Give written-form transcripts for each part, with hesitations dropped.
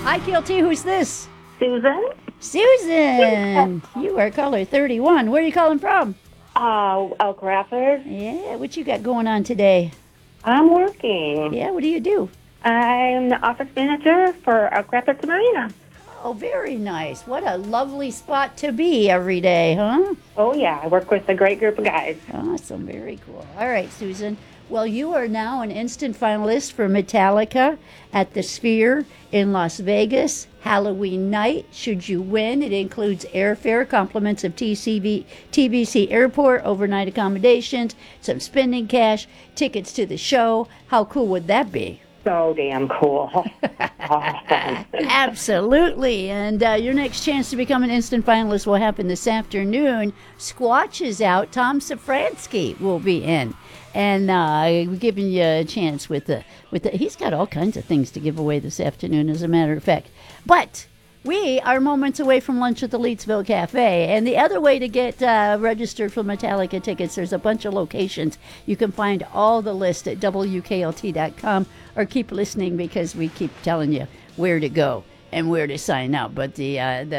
Hi, KLT. Who's this? Susan? Susan. You are caller 31. Where are you calling from? Elk Rapids. Yeah, what you got going on today? I'm working. Yeah, what do you do? I'm the office manager for Elk Rapids Marina. Oh, very nice. What a lovely spot to be every day, huh? Oh, yeah. I work with a great group of guys. Awesome. Very cool. All right, Susan. Well, you are now an instant finalist for Metallica at the Sphere in Las Vegas. Halloween night. Should you win, it includes airfare, compliments of TBC Airport, overnight accommodations, some spending cash, tickets to the show. How cool would that be? So damn cool. Awesome. Absolutely. And your next chance to become an instant finalist will happen this afternoon. Squatch is out. Tom Safransky will be in. And giving you a chance with the he's got all kinds of things to give away this afternoon, as a matter of fact. But we are moments away from lunch at the Leetsville Cafe. And the other way to get registered for Metallica tickets, there's a bunch of locations. You can find all the list at WKLT.com, or keep listening because we keep telling you where to go and where to sign up. But the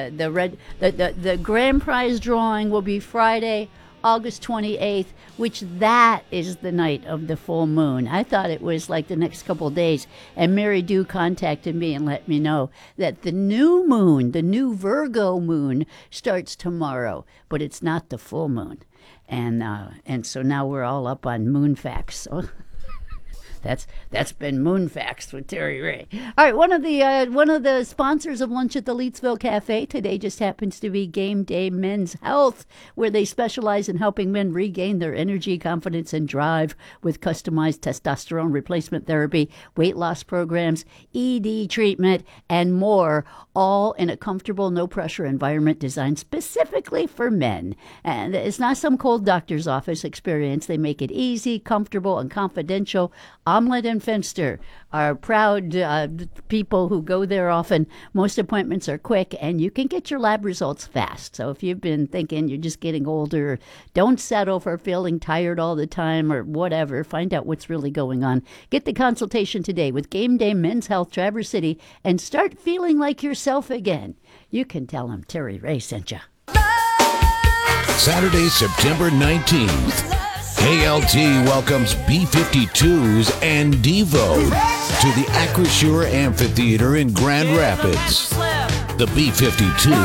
grand prize drawing will be Friday, August 28th, which that is the night of the full moon. I thought it was like the next couple of days, and Mary Dew contacted me and let me know that the new moon, the new Virgo moon, starts tomorrow, but it's not the full moon. And so now we're all up on moon facts. So That's been Moon Facts with Terry Ray. All right, one of the sponsors of Lunch at the Leetsville Cafe today just happens to be Game Day Men's Health, where they specialize in helping men regain their energy, confidence, and drive with customized testosterone replacement therapy, weight loss programs, ED treatment, and more, all in a comfortable, no-pressure environment designed specifically for men. And it's not some cold doctor's office experience. They make it easy, comfortable, and confidential. Omelette and Fenster are proud people who go there often. Most appointments are quick, and you can get your lab results fast. So if you've been thinking you're just getting older, don't settle for feeling tired all the time or whatever. Find out what's really going on. Get the consultation today with Game Day Men's Health Traverse City and start feeling like yourself again. You can tell them Terry Ray sent you. Saturday, September 19th. KLT welcomes B-52s and Devo to the Acrisure Amphitheater in Grand Rapids. The B-52